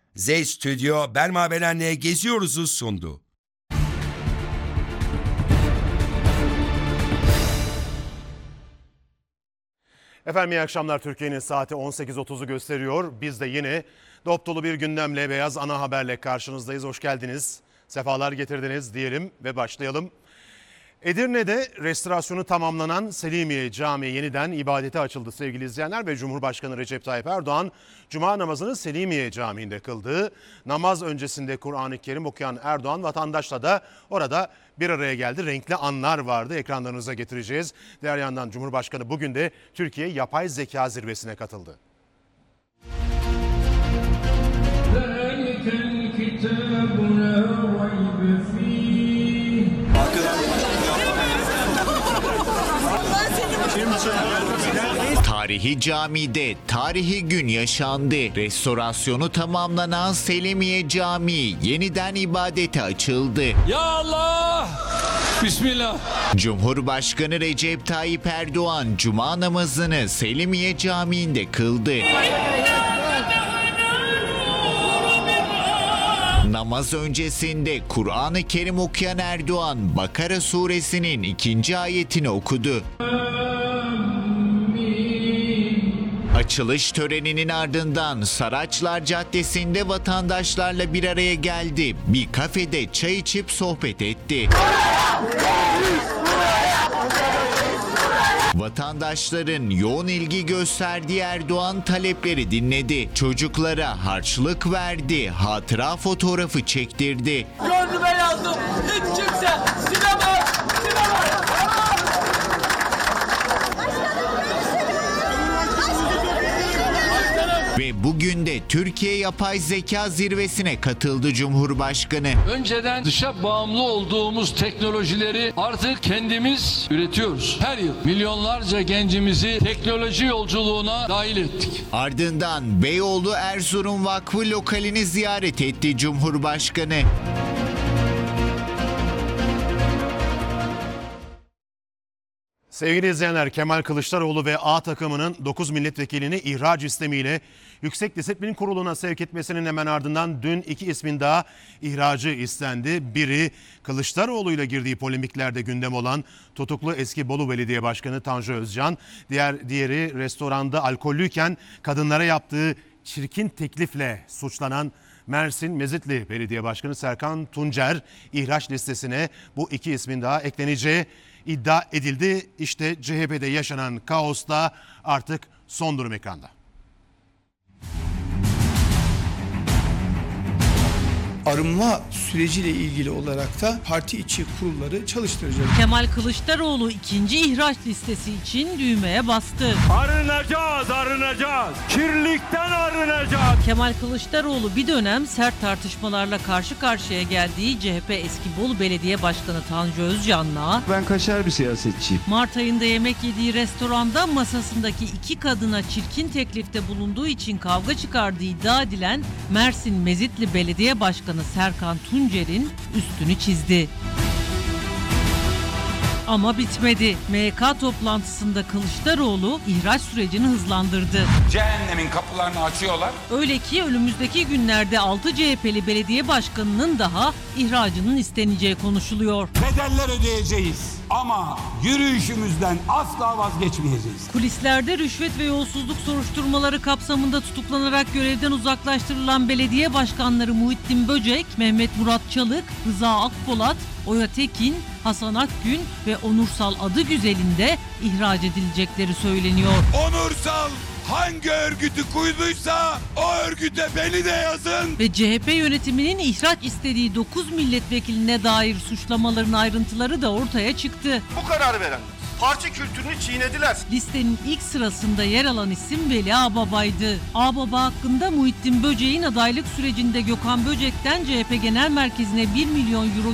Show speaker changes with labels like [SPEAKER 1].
[SPEAKER 1] Z Stüdyo Belma Belen'le Geziyoruz'u sundu.
[SPEAKER 2] Efendim iyi akşamlar. Türkiye'nin saati 18.30'u gösteriyor. Biz de yine dop dolu bir gündemle, beyaz ana haberle karşınızdayız. Hoş geldiniz, sefalar getirdiniz diyelim ve başlayalım. Edirne'de restorasyonu tamamlanan Selimiye Camii yeniden ibadete açıldı sevgili izleyenler ve Cumhurbaşkanı Recep Tayyip Erdoğan Cuma namazını Selimiye Camii'nde kıldı. Namaz öncesinde Kur'an-ı Kerim okuyan Erdoğan vatandaşla da orada bir araya geldi. Renkli anlar vardı, ekranlarınıza getireceğiz. Diğer yandan Cumhurbaşkanı bugün de Türkiye Yapay Zeka Zirvesi'ne katıldı.
[SPEAKER 3] Tarihi camide tarihi gün yaşandı. Restorasyonu tamamlanan Selimiye Camii yeniden ibadete açıldı.
[SPEAKER 4] Ya Allah! Bismillah.
[SPEAKER 3] Cumhurbaşkanı Recep Tayyip Erdoğan Cuma namazını Selimiye Camii'nde kıldı. Namaz öncesinde Kur'an-ı Kerim okuyan Erdoğan Bakara suresinin 2. ayetini okudu. Açılış töreninin ardından Saraçlar Caddesi'nde vatandaşlarla bir araya geldi. Bir kafede çay içip sohbet etti. Vatandaşların yoğun ilgi gösterdiği Erdoğan talepleri dinledi. Çocuklara harçlık verdi, hatıra fotoğrafı çektirdi.
[SPEAKER 4] Gönlüme yazdım. Hiç kimse sinema.
[SPEAKER 3] Ve bugün de Türkiye Yapay Zeka Zirvesi'ne katıldı Cumhurbaşkanı.
[SPEAKER 4] Önceden dışa bağımlı olduğumuz teknolojileri artık kendimiz üretiyoruz. Her yıl milyonlarca gencimizi teknoloji yolculuğuna dahil ettik.
[SPEAKER 3] Ardından Beyoğlu Erzurum Vakfı lokalini ziyaret etti Cumhurbaşkanı.
[SPEAKER 2] Sevgili izleyenler, Kemal Kılıçdaroğlu ve A takımının 9 milletvekilini ihraç istemiyle Yüksek Disiplin Kurulu'na sevk etmesinin hemen ardından dün 2 ismin daha ihracı istendi. Biri Kılıçdaroğlu ile girdiği polemiklerde gündem olan tutuklu eski Bolu Belediye Başkanı Tanju Özcan. Diğeri restoranda alkollüyken kadınlara yaptığı çirkin teklifle suçlanan Mersin Mezitli Belediye Başkanı Serkan Tuncer. İhraç listesine bu 2 ismin daha ekleneceği iddia edildi. İşte CHP'de yaşanan kaosta artık son durum ekranda.
[SPEAKER 5] Arınma süreciyle ilgili olarak da parti içi kurulları çalıştıracak.
[SPEAKER 6] Kemal Kılıçdaroğlu ikinci ihraç listesi için düğmeye bastı.
[SPEAKER 7] Arınacağız. Kirlilikten arınacağız.
[SPEAKER 6] Kemal Kılıçdaroğlu bir dönem sert tartışmalarla karşı karşıya geldiği CHP eski Bolu Belediye Başkanı Tanju Özcan'la
[SPEAKER 7] Ben kaşar bir siyasetçiyim.
[SPEAKER 6] Mart ayında yemek yediği restoranda masasındaki 2 kadına çirkin teklifte bulunduğu için kavga çıkardığı iddia edilen Mersin Mezitli Belediye Başkanı Serkan Tuncer'in üstünü çizdi. Ama bitmedi. MYK toplantısında Kılıçdaroğlu ihraç sürecini hızlandırdı.
[SPEAKER 8] Cehennemin kapılarını açıyorlar.
[SPEAKER 6] Öyle ki önümüzdeki günlerde 6 CHP'li belediye başkanının daha ihracının isteneceği konuşuluyor.
[SPEAKER 8] Bedeller ödeyeceğiz ama yürüyüşümüzden asla vazgeçmeyeceğiz.
[SPEAKER 6] Kulislerde rüşvet ve yolsuzluk soruşturmaları kapsamında tutuklanarak görevden uzaklaştırılan belediye başkanları Muhittin Böcek, Mehmet Murat Çalık, Rıza Akpolat, Oya Tekin, Hasan Akgün ve Onursal Adıgüzel'in de ihraç edilecekleri söyleniyor.
[SPEAKER 8] Onursal hangi örgütü kuyduysa o örgüte beni de yazın.
[SPEAKER 6] Ve CHP yönetiminin ihraç istediği 9 milletvekiline dair suçlamaların ayrıntıları da ortaya çıktı.
[SPEAKER 9] Bu kararı veren parti kültürünü çiğnediler.
[SPEAKER 6] Listenin ilk sırasında yer alan isim Veli Ağbaba'ydı. Ağbaba hakkında Muhittin Böcek'in adaylık sürecinde Gökhan Böcek'ten CHP Genel Merkezi'ne 1 milyon euro